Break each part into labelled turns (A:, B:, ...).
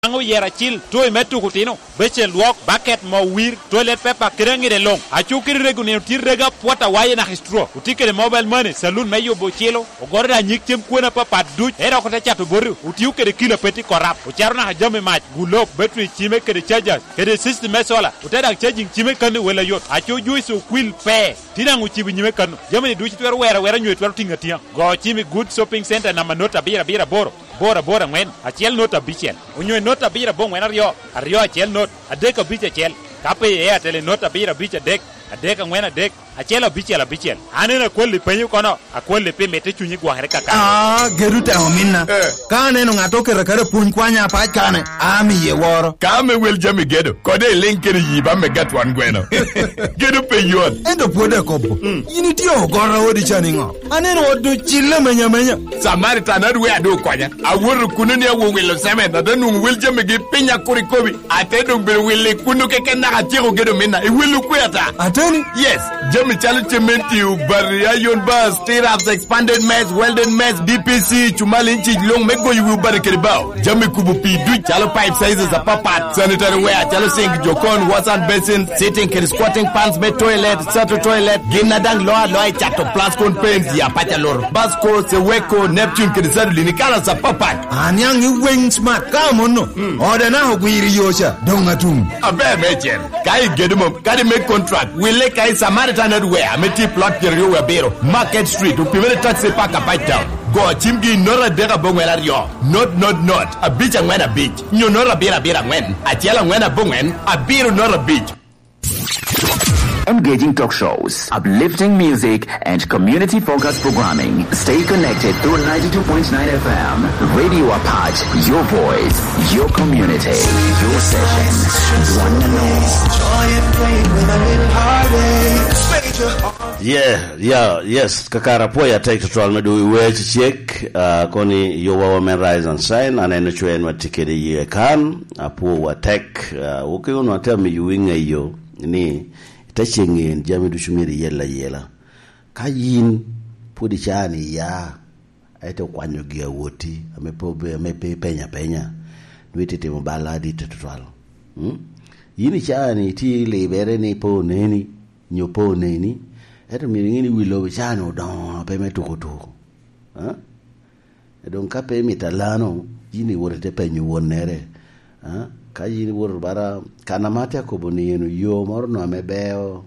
A: Ango yera chil to metu kutino beche luok bucket mo wir toilet paper kirangi de long achukiri reguni tirega pota waye na histro utike de mobile money saloon meyo bochelo ogorda nyiktem kwena papa duch era ko chato boru utiuke de kilo peti korap ucharuna hajame match gulok battery chime kede chargers kede system mesola uteda charging chime kan wela yot achu juice kwil pe tinangu chibi nyime kan jamani duch twer wera nywe twer tingatia go chime good shopping center na manota bira bora ngwen achiel nota bichel unywe nota bira bon ngwen aryo achiel not adeka biche achiel kape e atele nota bira biche adeka ngwen adek achiel bichel anena kweli penyu kono akweli pe mete chunyi gwangre kaka
B: geruta omina kane no ngato kere puny kwanya pa kane ami ye woro
C: kame wel jami gedo kode linkere yiba me gatwan gweno gedo pe yon
B: endo pode kopo yini tio goro odi chaningo aneno odu chile menya
C: Samaritan adwe adu kwanya awuru kununi awu welo seme na danu wel jami ge pinya kurikobi atedo be wele kunu keke na atiro gedo mina e welu kweta
B: ateni
C: yes jami challenge cementi ubaria yon bus still has expanded mess welded mess DPC chumali inchi long mego yu barikere bao jami kubu pi du chalo pipe sizes apart sanitary ware chalo sink jokon wash and basin sitting kid squatting pants be toilet sato toilet ginadang loa chato plascon paint ya pachalor basco seweko Neptune kid sadli ni kala sa papat
B: anyang you wing smart kamono order na hogwiri yosha donga tum
C: abe mechen kai gedum kai make contract wile kai Samaritan adware meti plot period we bero Market Street upimele taxi park up down go chimgi nora dega bongwela ryo not a beach ngwena beach nyo nora bira ngwen achela ngwena bongwen a biro nora beach.
D: Engaging talk shows, uplifting music, and community-focused programming. Stay connected through 92.9 FM. Radio Apart, your voice, your community, your session. One and
E: all. Yes. Kakara poya take to me do we check. Koni yowa women rise and shine. And then chwe en watikede ye kan. Apo wa tech. Woke unu atea mi yuinga yo. Ni. Tachengin jami du shumiri yela kayin pudi chani ya aite kwanyo gia woti amepe penya nwitete mbala di tetwalo yini chani ti lebere ni po neni nyopo neni eto miringini wilo chani odon pe metuko edon kape mitalano yini worete penyu wonere kayi wor bara kana mata ko boni yenu yo morno amebeo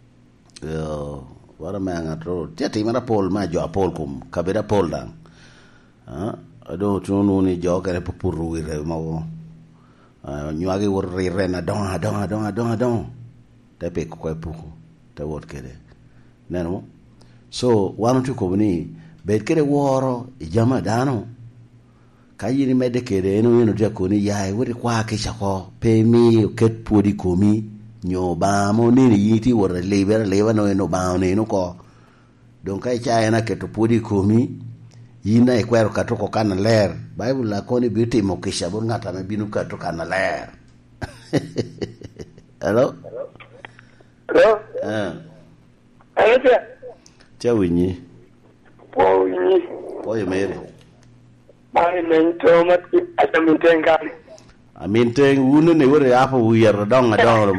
E: wara manga tro tete mara pol ma jo pol kum kabera pol dan ado tunu ni jo kare pupuru ire mawo nyuage wor rire na don tepe ko puku te wot kede neno so wanu tu ko boni bet kede woro jama dano kayini mede kede eno dia koni yai wori kwa kisha ko pemi ket podi komi nyo ba mo ni yiti wor leba no eno ba no ko don kai cha ena keto podi komi yina e kwero katoko kana ler bible la koni beauty mo kisha bon ngata me binu kato kana ler hello Chawinyi Poyo mere
F: Bari mento mat ataminteng kali.
E: Aminteng unu ne wore apa wuyar dong adong.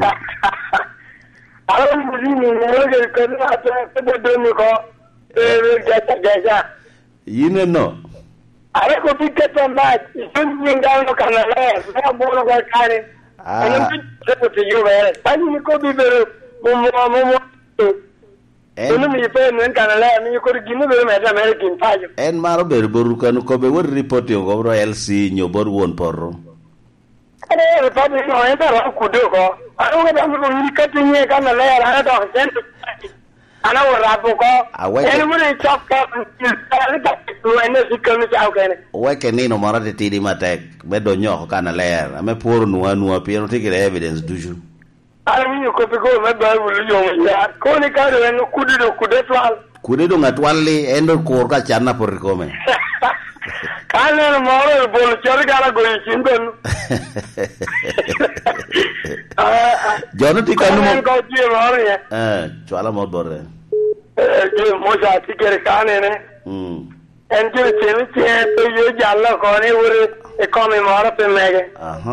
F: Alam begini ngoge kana ata bodoni ko jaja.
E: Yine no.
F: Are ko piketa mat sunninga no kana le. Sa bolo ko kare. Ana piketa to you bare. Pani ko bibero mo. Eno mi pe men kana la mi ko ginu be me American pajo
E: en maro ber boru kanu ko be wor report yo go LC nyobor won porro
F: ale pa ni no eta ko do ko anu ga mu ni katinye kana la ara do sent ana wora ko eno mo ni chop ka ala ka to ene sikami sa ko ene
E: weke ni no mara de tidi matek be do nyo kana la ame por nuwa pero tikire evidence duju
F: Alami ko pe ko me ba wulu yo ya ko ni ka do no kudido
E: ngatwali endo ko ka chana por come
F: kana moro bol chori kala go yindo
E: jono ti kanu mo
F: ko ji moro ya
E: chwala mo borre
F: je mo ja ti kere kane ne En tu chemi che to yo jalla kone ur e come mora pe mege.